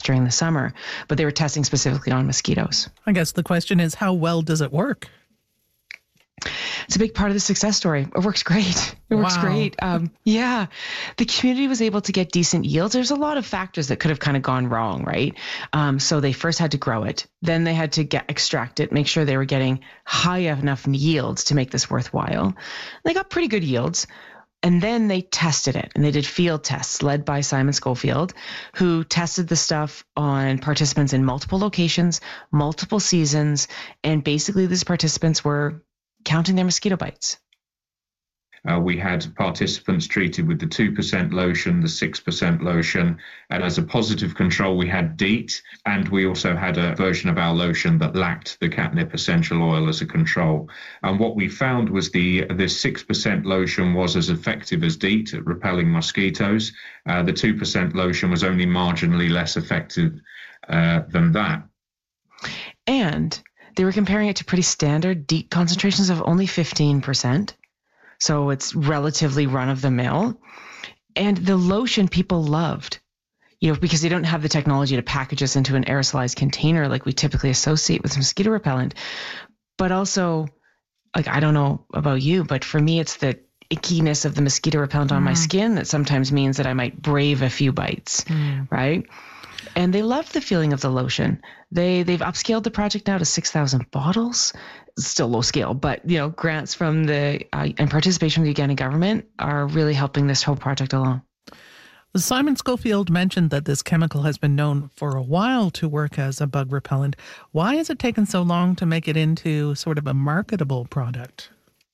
during the summer, but they were testing specifically on mosquitoes. I guess the question is, how well does it work? It's a big part of the success story. It works great. It works great. Yeah. The community was able to get decent yields. There's a lot of factors that could have kind of gone wrong, right? So they first had to grow it. Then they had to extract it, make sure they were getting high enough yields to make this worthwhile. They got pretty good yields. And then they tested it, and they did field tests led by Simon Schofield, who tested the stuff on participants in multiple locations, multiple seasons. And basically these participants were counting their mosquito bites. We had participants treated with the 2% lotion, the 6% lotion, and as a positive control, we had DEET, and we also had a version of our lotion that lacked the catnip essential oil as a control. And what we found was the 6% lotion was as effective as DEET at repelling mosquitoes. The 2% lotion was only marginally less effective than that. And they were comparing it to pretty standard DEET concentrations of only 15%. So it's relatively run-of-the-mill. And the lotion people loved, because they don't have the technology to package us into an aerosolized container like we typically associate with mosquito repellent. But also, I don't know about you, but for me, it's the ickiness of the mosquito repellent on my skin that sometimes means that I might brave a few bites, right? And they loved the feeling of the lotion. They've upscaled the project now to 6,000 bottles. It's still low scale, but grants from the and participation from the Uganda government are really helping this whole project along. Simon Schofield mentioned that this chemical has been known for a while to work as a bug repellent. Why has it taken so long to make it into sort of a marketable product?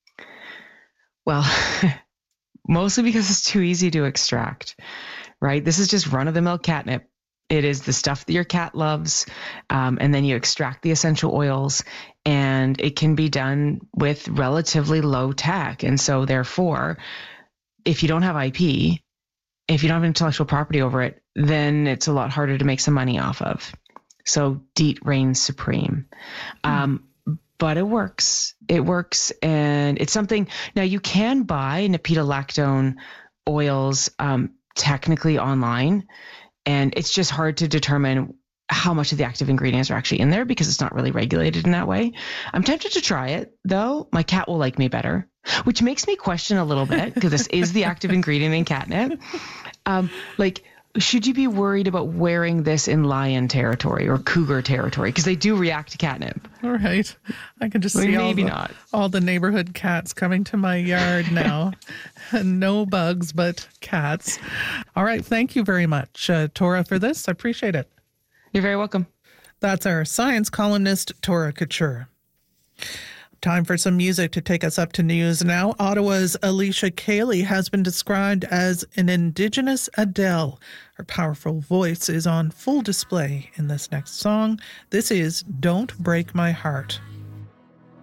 Well, mostly because it's too easy to extract, right? This is just run-of-the-mill catnip. It is the stuff that your cat loves, and then you extract the essential oils, and it can be done with relatively low tech. And so therefore, if you don't have IP, if you don't have intellectual property over it, then it's a lot harder to make some money off of. So DEET reigns supreme. But it works. It works, and it's something. Now, you can buy napetolactone oils technically online, and it's just hard to determine how much of the active ingredients are actually in there because it's not really regulated in that way. I'm tempted to try it, though. My cat will like me better, which makes me question a little bit because this is the active ingredient in catnip. Should you be worried about wearing this in lion territory or cougar territory? Because they do react to catnip. All right. I can just see all the neighborhood cats coming to my yard now. No bugs, but cats. All right. Thank you very much, Tora, for this. I appreciate it. You're very welcome. That's our science columnist, Tora Couture. Time for some music to take us up to news now. Ottawa's Alicia Cayley has been described as an Indigenous Adele. Her powerful voice is on full display in this next song. This is Don't Break My Heart.